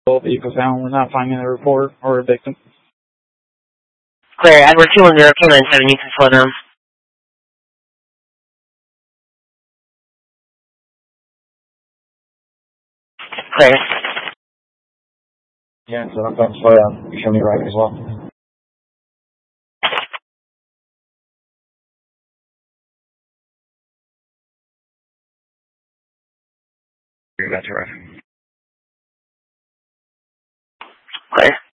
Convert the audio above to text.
vehicle found. We're not finding a report or a victim. Clear. Edward 210, K97, you can slow down. Clear. Yeah, so I'm going to slow down. You show me right as well. You're about to arrive. Clear.